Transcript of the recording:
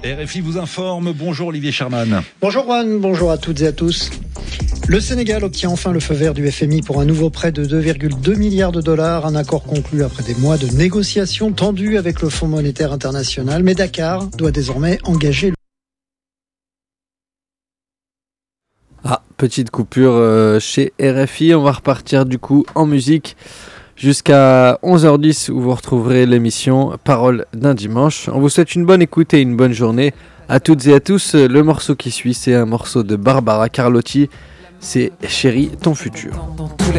RFI vous informe. Bonjour Olivier Sherman. Bonjour Juan, bonjour à toutes et à tous. Le Sénégal obtient enfin le feu vert du FMI pour un nouveau prêt de 2,2 milliards de dollars. Un accord conclu après des mois de négociations tendues avec le Fonds monétaire international. Mais Dakar doit désormais engager Petite coupure chez RFI. On va repartir du coup en musique jusqu'à 11h10 où vous retrouverez l'émission Parole d'un dimanche. On vous souhaite une bonne écoute et une bonne journée à toutes et à tous. Le morceau qui suit, c'est un morceau de Barbara Carlotti. C'est Chérie, ton futur.